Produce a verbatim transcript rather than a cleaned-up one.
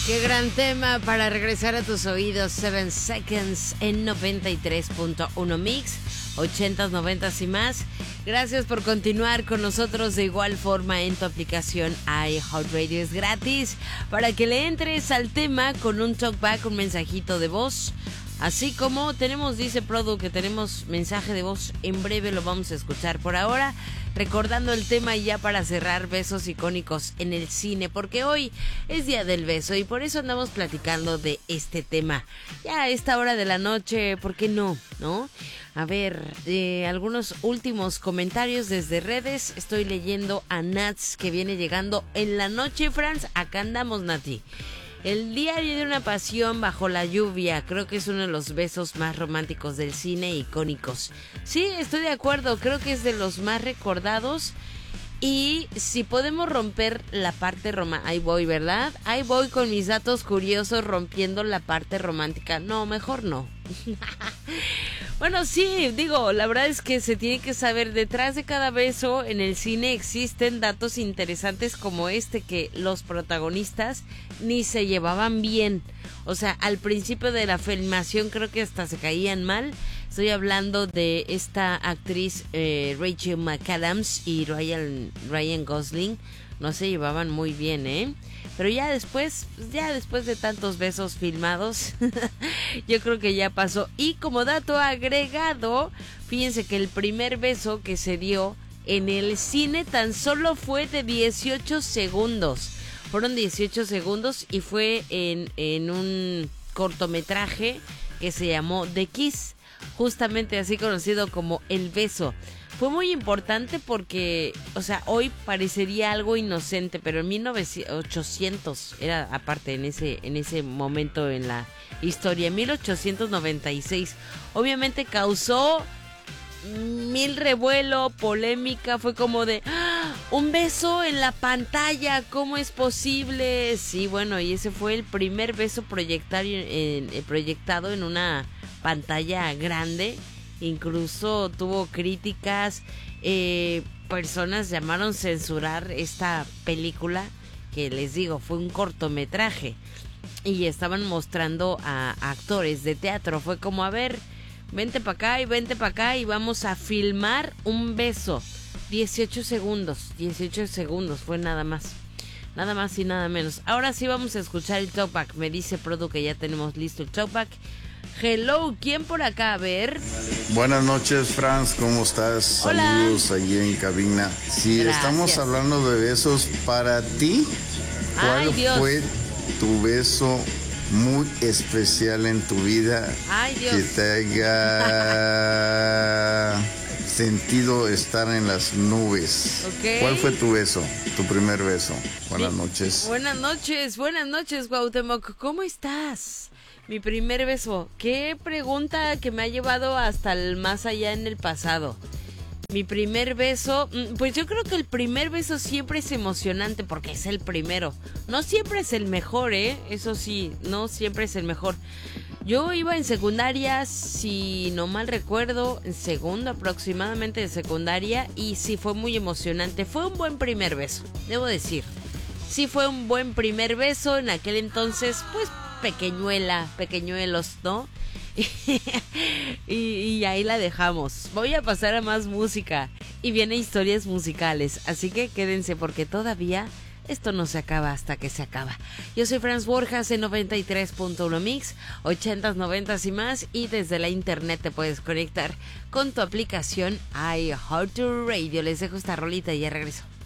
Qué gran tema para regresar a tus oídos. Seven Seconds en noventa y tres punto uno Mix, ochentas, noventas y más. Gracias por continuar con nosotros. De igual forma en tu aplicación iHeartRadio es gratis para que le entres al tema con un talkback, un mensajito de voz. Así como tenemos, dice Produ, que tenemos mensaje de voz, en breve lo vamos a escuchar. Por ahora, recordando el tema y ya para cerrar, besos icónicos en el cine, porque hoy es Día del Beso y por eso andamos platicando de este tema. Ya a esta hora de la noche, ¿por qué no? ¿No? A ver, eh, algunos últimos comentarios desde redes. Estoy leyendo a Nats, que viene llegando en la noche, Franz. Acá andamos, Nati. El diario de una pasión bajo la lluvia, creo que es uno de los besos más románticos del cine, icónicos. Sí, estoy de acuerdo, creo que es de los más recordados. Y si podemos romper la parte romántica, ahí voy, ¿verdad? Ahí voy con mis datos curiosos rompiendo la parte romántica. No, mejor no. Bueno, sí, digo, la verdad es que se tiene que saber, detrás de cada beso en el cine existen datos interesantes como este, que los protagonistas ni se llevaban bien. O sea, al principio de la filmación creo que hasta se caían mal. Estoy hablando de esta actriz eh, Rachel McAdams y Ryan, Ryan Gosling. No se llevaban muy bien, ¿eh? Pero ya después, ya después de tantos besos filmados, yo creo que ya pasó. Y como dato agregado, fíjense que el primer beso que se dio en el cine tan solo fue de dieciocho segundos. Fueron dieciocho segundos y fue en, en un cortometraje que se llamó The Kiss, justamente así conocido como El Beso. Fue muy importante porque, o sea, hoy parecería algo inocente, pero en mil ochocientos era aparte en ese en ese momento en la historia, en mil ochocientos noventa y seis, obviamente causó mil revuelo, polémica, fue como de ¡ah! Un beso en la pantalla, ¿cómo es posible? Sí, bueno, y ese fue el primer beso proyectado en, en, proyectado en una pantalla grande. Incluso tuvo críticas, eh, personas llamaron censurar esta película, que les digo, fue un cortometraje y estaban mostrando a, a actores de teatro. Fue como, a ver, vente para acá y vente para acá y vamos a filmar un beso. dieciocho segundos, dieciocho segundos fue nada más. Nada más y nada menos. Ahora sí vamos a escuchar el talkback. Me dice Produ que ya tenemos listo el talkback. Hello, ¿quién por acá? A ver. Buenas noches, Franz, ¿cómo estás? Hola. Saludos allí en cabina. Sí, Gracias. Estamos hablando de besos para ti. ¿Cuál Ay, Dios. fue tu beso muy especial en tu vida? Ay, Dios. Que te haya sentido estar en las nubes. Okay. ¿Cuál fue tu beso? Tu primer beso. Buenas noches. Buenas noches, buenas noches, Cuauhtémoc. ¿Cómo estás? Mi primer beso. Qué pregunta que me ha llevado hasta el más allá en el pasado. Mi primer beso, pues yo creo que el primer beso siempre es emocionante porque es el primero. No siempre es el mejor, ¿eh? Eso sí, no siempre es el mejor. Yo iba en secundaria, si no mal recuerdo, en segundo aproximadamente de secundaria, y sí fue muy emocionante. Fue un buen primer beso, debo decir. Sí fue un buen primer beso en aquel entonces, pues pequeñuela, pequeñuelos, ¿no? y, y ahí la dejamos. Voy a pasar a más música y vienen historias musicales, así que quédense porque todavía esto no se acaba hasta que se acaba. Yo soy Franz Borjas en noventa y tres punto uno Mix, ochentas, noventas y más, y desde la internet te puedes conectar con tu aplicación iHeartRadio. Les dejo esta rolita y ya regreso.